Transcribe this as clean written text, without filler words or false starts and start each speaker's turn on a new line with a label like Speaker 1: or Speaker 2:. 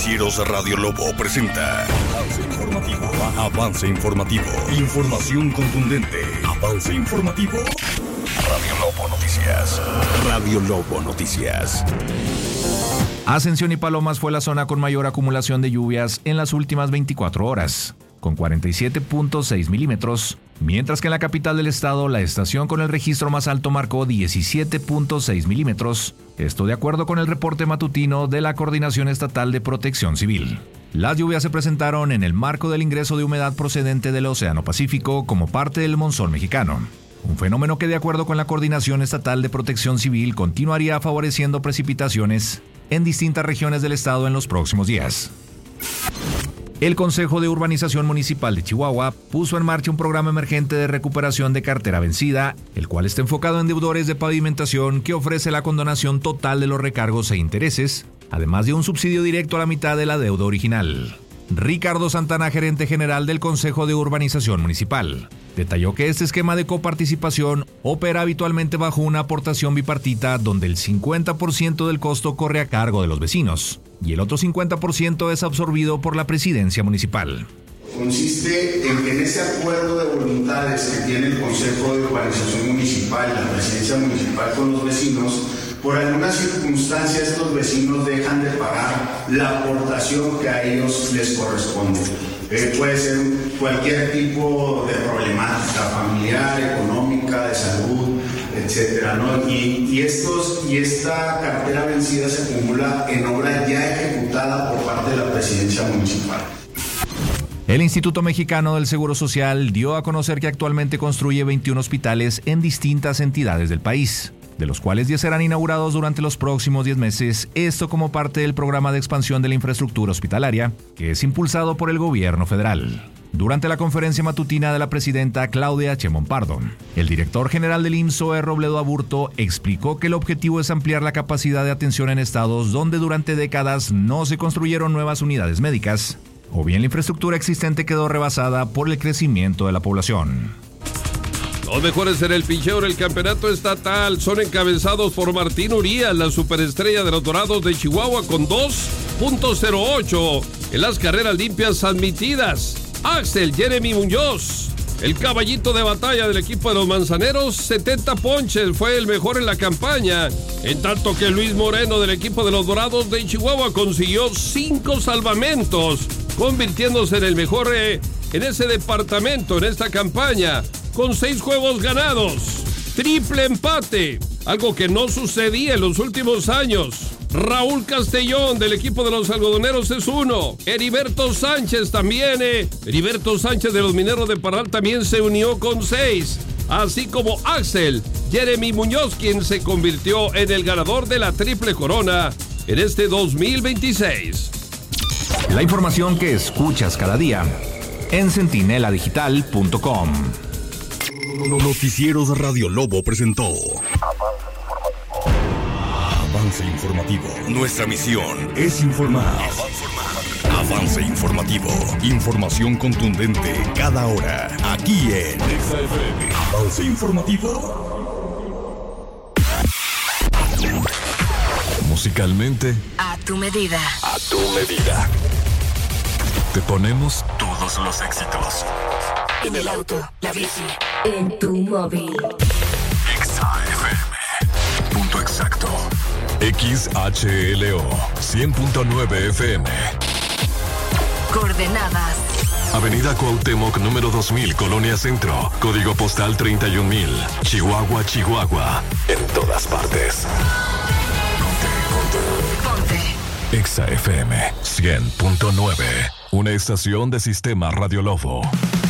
Speaker 1: Noticieros Radio Lobo presenta Avance Informativo. Avance Informativo. Información contundente. Avance Informativo. Radio Lobo Noticias. Radio Lobo Noticias.
Speaker 2: Ascensión y Palomas fue la zona con mayor acumulación de lluvias en las últimas 24 horas, con 47.6 milímetros, mientras que en la capital del estado la estación con el registro más alto marcó 17.6 milímetros, esto de acuerdo con el reporte matutino de la Coordinación Estatal de Protección Civil. Las lluvias se presentaron en el marco del ingreso de humedad procedente del Océano Pacífico como parte del monzón mexicano, un fenómeno que de acuerdo con la Coordinación Estatal de Protección Civil continuaría favoreciendo precipitaciones en distintas regiones del estado en los próximos días. El Consejo de Urbanización Municipal de Chihuahua puso en marcha un programa emergente de recuperación de cartera vencida, el cual está enfocado en deudores de pavimentación que ofrece la condonación total de los recargos e intereses, además de un subsidio directo a la mitad de la deuda original. Ricardo Santana, gerente general del Consejo de Urbanización Municipal, detalló que este esquema de coparticipación opera habitualmente bajo una aportación bipartita donde el 50% del costo corre a cargo de los vecinos y el otro 50% es absorbido por la presidencia municipal.
Speaker 3: Consiste en que en ese acuerdo de voluntades que tiene el Consejo de Urbanización Municipal y la presidencia municipal con los vecinos, por alguna circunstancia estos vecinos dejan de pagar la aportación que a ellos les corresponde. Puede ser cualquier tipo de problemática familiar, económica, de salud, etcétera, ¿no? Y esta cartera vencida se acumula en obra ya ejecutada por parte de la presidencia municipal.
Speaker 2: El Instituto Mexicano del Seguro Social dio a conocer que actualmente construye 21 hospitales en distintas entidades del país, de los cuales 10 serán inaugurados durante los próximos 10 meses, esto como parte del programa de expansión de la infraestructura hospitalaria, que es impulsado por el gobierno federal. Durante la conferencia matutina de la presidenta Claudia Sheinbaum Pardo, el director general del IMSS, Robledo Aburto, explicó que el objetivo es ampliar la capacidad de atención en estados donde durante décadas no se construyeron nuevas unidades médicas, o bien la infraestructura existente quedó rebasada por el crecimiento de la población.
Speaker 4: Los mejores en el pincheo del campeonato estatal son encabezados por Martín Urías, la superestrella de los Dorados de Chihuahua, con 2.08 en las carreras limpias admitidas. Axel Jeremy Muñoz, el caballito de batalla del equipo de los Manzaneros, 70 ponches, fue el mejor en la campaña, en tanto que Luis Moreno del equipo de los Dorados de Chihuahua consiguió 5 salvamentos, convirtiéndose en el mejor en ese departamento en esta campaña, con 6 juegos ganados, triple empate, algo que no sucedía en los últimos años. Raúl Castellón del equipo de los algodoneros es 1. Heriberto Sánchez también, Heriberto Sánchez de los Mineros de Parral también se unió con 6. Así como Axel Jeremy Muñoz, quien se convirtió en el ganador de la triple corona en este 2026.
Speaker 2: La información que escuchas cada día en centineladigital.com.
Speaker 1: Noticieros Radio Lobo presentó Avance Informativo. Nuestra misión es informar. Avance Informativo. Información contundente cada hora. Aquí en XFM. Avance Informativo. Musicalmente,
Speaker 5: a tu medida.
Speaker 1: A tu medida. Te ponemos
Speaker 5: Todos los éxitos. En el auto, la bici, en tu móvil.
Speaker 1: XFM. Punto exacto. XHLO 100.9 FM.
Speaker 5: Coordenadas:
Speaker 1: Avenida Cuauhtémoc, número 2000, Colonia Centro. Código postal 31000. Chihuahua, Chihuahua. En todas partes.
Speaker 5: Ponte.
Speaker 1: XFM 100.9. Una estación de Sistema Radio Lobo.